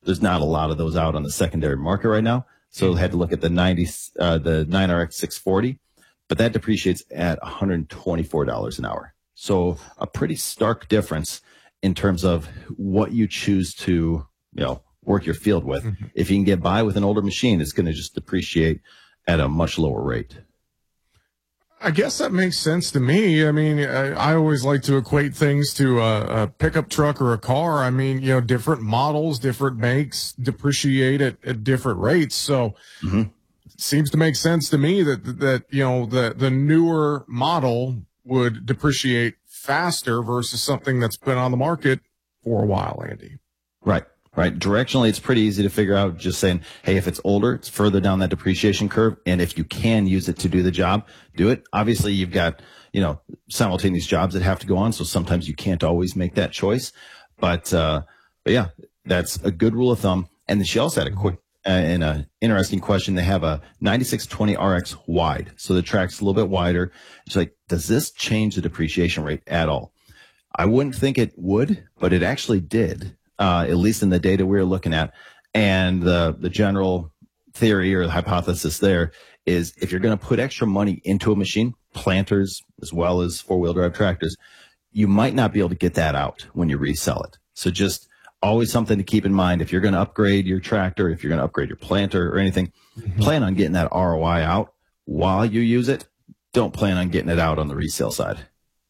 there's not a lot of those out on the secondary market right now. So I had to look at the 9RX 640, but that depreciates at $124 an hour. So a pretty stark difference in terms of what you choose to, work your field with. Mm-hmm. If you can get by with an older machine, it's going to just depreciate at a much lower rate. I guess that makes sense to me. I mean, I always like to equate things to a pickup truck or a car. I mean, different models, different makes depreciate at different rates. So it seems to make sense to me that the newer model would depreciate faster versus something that's been on the market for a while, Andy. Right. Directionally, it's pretty easy to figure out, just saying, hey, if it's older, it's further down that depreciation curve. And if you can use it to do the job, do it. Obviously, you've got, simultaneous jobs that have to go on. So sometimes you can't always make that choice. But yeah, that's a good rule of thumb. And then she also had a quick, an interesting question. They have a 9620RX wide. So the track's a little bit wider. It's like, does this change the depreciation rate at all? I wouldn't think it would, but it actually did. At least in the data we're looking at. And the general theory or the hypothesis there is if you're going to put extra money into a machine, planters as well as four-wheel drive tractors, you might not be able to get that out when you resell it. So just always something to keep in mind. If you're going to upgrade your tractor, if you're going to upgrade your planter or anything, plan on getting that ROI out while you use it. Don't plan on getting it out on the resale side.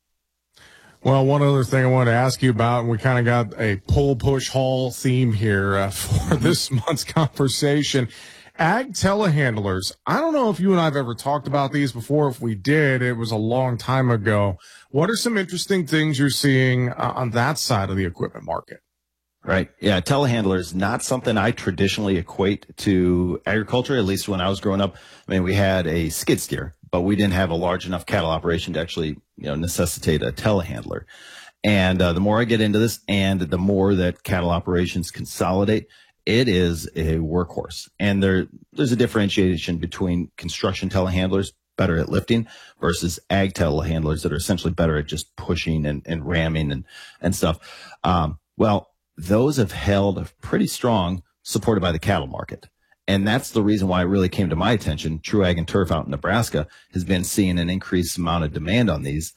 Well, one other thing I wanted to ask you about, and we kind of got a pull, push, haul theme here for this month's conversation. Ag telehandlers. I don't know if you and I have ever talked about these before. If we did, it was a long time ago. What are some interesting things you're seeing on that side of the equipment market? Right. Yeah. Telehandlers, not something I traditionally equate to agriculture, at least when I was growing up. I mean, we had a skid steer, but we didn't have a large enough cattle operation to actually, necessitate a telehandler. And the more I get into this and the more that cattle operations consolidate, it is a workhorse. And there's a differentiation between construction telehandlers, better at lifting, versus ag telehandlers that are essentially better at just pushing and ramming and stuff. Well, those have held pretty strong, supported by the cattle market. And that's the reason why it really came to my attention. True Ag and Turf out in Nebraska has been seeing an increased amount of demand on these,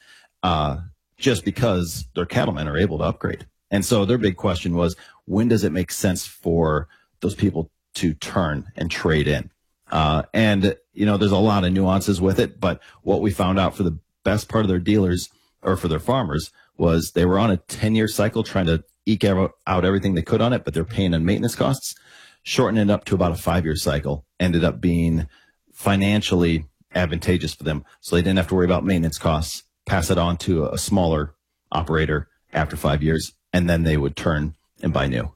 just because their cattlemen are able to upgrade. And so their big question was, when does it make sense for those people to turn and trade in? And there's a lot of nuances with it, but what we found out for the best part of their dealers or for their farmers was they were on a 10-year cycle trying to eke out everything they could on it, but they're paying on maintenance costs. Shortening it up to about a 5-year cycle ended up being financially advantageous for them. So they didn't have to worry about maintenance costs, pass it on to a smaller operator after 5 years, and then they would turn and buy new.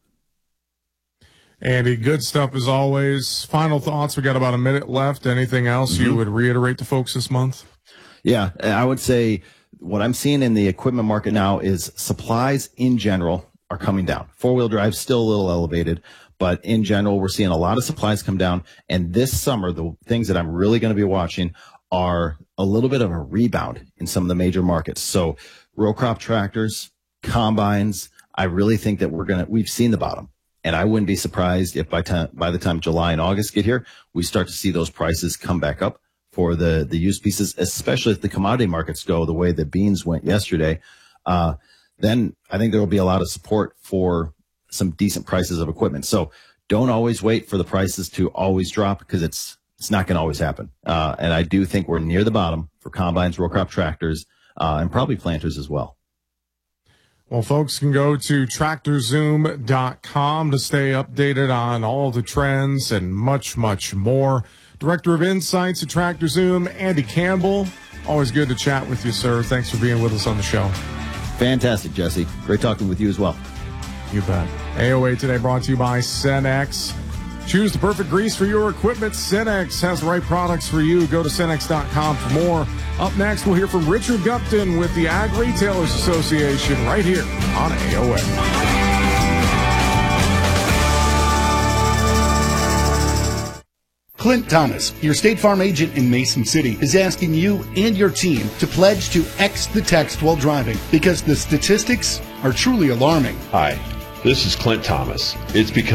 Andy, good stuff as always. Final thoughts. We got about a minute left. Anything else you would reiterate to folks this month? Yeah, I would say what I'm seeing in the equipment market now is supplies in general are coming down. Four-wheel drive still a little elevated, but in general, we're seeing a lot of supplies come down. And this summer, the things that I'm really going to be watching are a little bit of a rebound in some of the major markets. So row crop tractors, combines, I really think that we've seen the bottom. And I wouldn't be surprised if by the time July and August get here, we start to see those prices come back up for the used pieces, especially if the commodity markets go the way the beans went yesterday. Then I think there will be a lot of support for some decent prices of equipment. So don't always wait for the prices to always drop, because it's not going to always happen. And I do think we're near the bottom for combines, row crop tractors, and probably planters as well. Well, folks can go to TractorZoom.com to stay updated on all the trends and much, much more. Director of Insights at TractorZoom, Andy Campbell. Always good to chat with you, sir. Thanks for being with us on the show. Fantastic, Jesse. Great talking with you as well. You bet. AOA today brought to you by Cenex. Choose the perfect grease for your equipment. Cenex has the right products for you. Go to Cenex.com for more. Up next, we'll hear from Richard Gupton with the Ag Retailers Association right here on AOA. Clint Thomas, your State Farm agent in Mason City, is asking you and your team to pledge to X the text while driving, because the statistics are truly alarming. Hi, this is Clint Thomas. It's become